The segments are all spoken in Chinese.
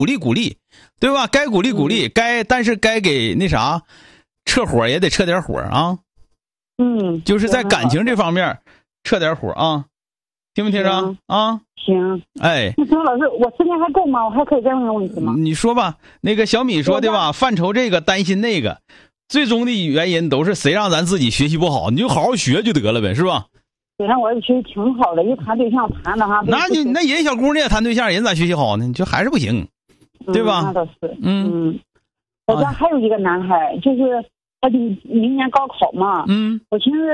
鼓励鼓励，对吧？该鼓励鼓励，但是该给那啥撤火也得撤点火啊。就是在感情这方面撤点火啊，听没听着啊？ 行。 哎， 那老师，我时间还够吗？我还可以再问个问题吗？ 你说吧。那个小米说的吧，犯愁这个担心那个，最终的原因都是谁让咱自己学习不好，你就好好学就得了呗，是吧？ 虽然我学习挺好的，一谈对象谈的哈。 那人小姑娘也谈对象，人咋学习好呢？你就还是不行，对吧？ 那倒是。我家还有一个男孩，就是他明年高考嘛。我寻思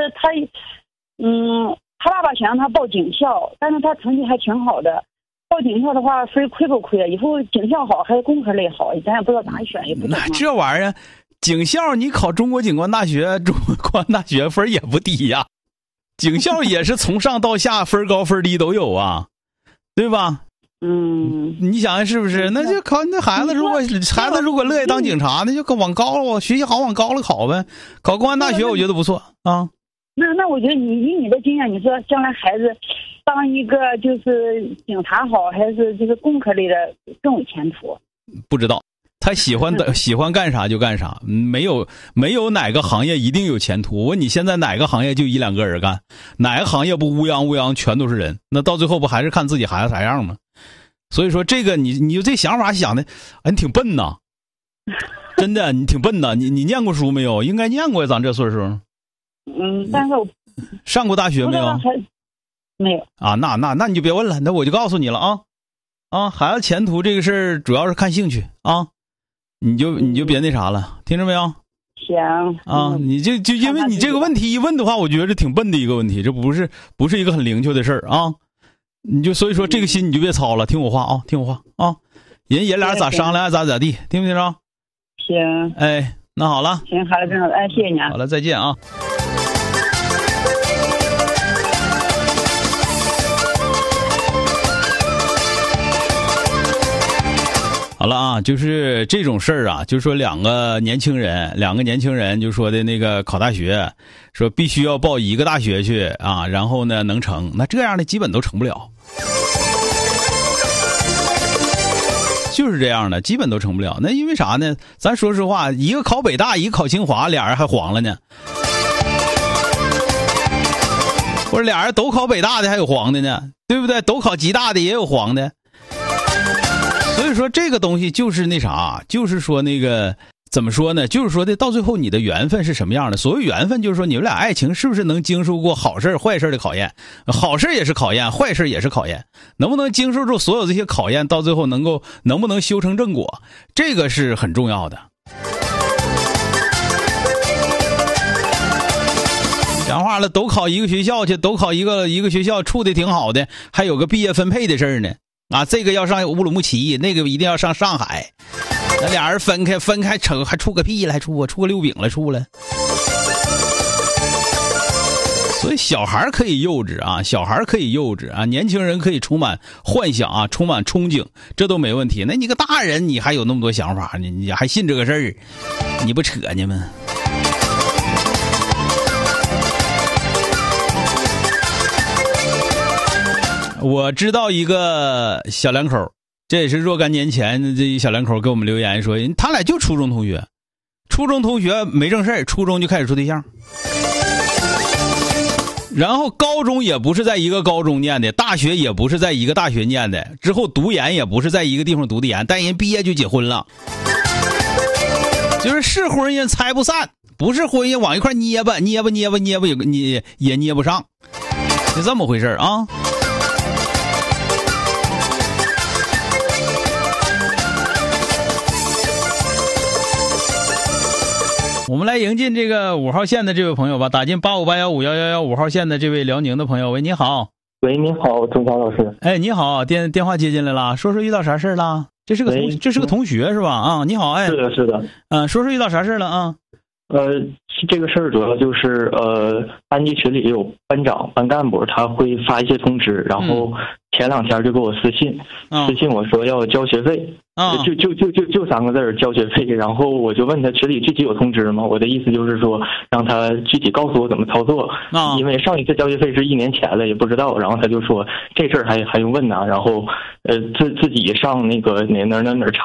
他爸爸想让他报警校，但是他成绩还挺好的。报警校的话，分亏不亏？以后警校好还是工科类好？咱也不知道咋选，也不懂。 那这玩意儿，警校你考中国警官大学，中国公安大学分也不低呀。警校也是从上到下分高分低都有啊，对吧？你想想是不是？那就考那孩子，如果乐意当警察，那就往高了，学习好往高了考呗。考公安大学我觉得不错啊。 那我觉得以你的经验，你说将来孩子当一个就是警察好，还是就是工科类的更有前途？ 不知道。他喜欢干啥就干啥，没有哪个行业一定有前途。我问你，现在哪个行业就一两个人干，哪个行业不乌泱全都是人？那到最后不还是看自己孩子啥样吗？所以说这个你就这想法想的，你挺笨呐，真的你挺笨呐。你念过书没有？应该念过呀，咱这岁数。 但是我上过大学没有？ 没有啊，那你就别问了，那我就告诉你了啊，孩子前途这个事儿主要是看兴趣啊。你就别那啥了，听着没有？ 行啊，你就因为你这个问题一问的话，我觉得挺笨的一个问题，这不是一个很灵巧的事儿啊。所以说这个心你就别操了，听我话啊，听我话啊。人俩咋商量爱咋地，听没听着？ 行。 哎，那好了。 行，好了，真好，哎，谢谢你啊。 好了，再见啊。好了啊，就是这种事儿啊，就是说两个年轻人就说的那个考大学，说必须要报一个大学去啊，然后呢能成，那这样的基本都成不了，就是这样的，基本都成不了。那因为啥呢？咱说实话，一个考北大，一个考清华，俩人还黄了呢，或者俩人都考北大的还有黄的呢，对不对？都考吉大的也有黄的。所以说这个东西就是那啥，就是说那个怎么说呢？就是说的到最后你的缘分是什么样的？所谓缘分就是说你们俩爱情是不是能经受过好事坏事的考验？好事也是考验，坏事也是考验，能不能经受住所有这些考验，到最后能不能修成正果，这个是很重要的。讲话了，都考一个学校去，都考一个学校，处的挺好的，还有个毕业分配的事儿呢。啊，这个要上乌鲁木齐，那个一定要上上海，那俩人分开还处个屁了，还出个六饼了出了。所以小孩可以幼稚啊，年轻人可以充满幻想啊，充满憧憬，这都没问题。那你个大人，你还有那么多想法呢？你还信这个事儿？你不扯呢吗？我知道一个小两口，这也是若干年前这一小两口给我们留言说，他俩就初中同学没正事，初中就开始处对象，然后高中也不是在一个高中念的，大学也不是在一个大学念的，之后读研也不是在一个地方读的研，但人毕业就结婚了，就是婚姻拆不散，不是婚姻往一块捏吧你也捏不上，就这么回事啊。我们来迎进这个5号线的这位朋友吧，打进858151115号线的这位辽宁的朋友。喂，你好。 喂，你好，钟晓老师。 哎，你好，电话接进来了，说遇到啥事了？这是个同学是吧？啊，你好，哎， 是的。 说遇到啥事了啊？ 这个事儿主要就是班级群里有班长、班干部，他会发一些通知，然后前2天就给我私信我说要交学费，就3个字交学费，然后我就问他群里具体有通知吗？我的意思就是说让他具体告诉我怎么操作，因为上一次交学费是1年前了，也不知道，然后他就说这事儿还用问呢，然后自己上那个哪查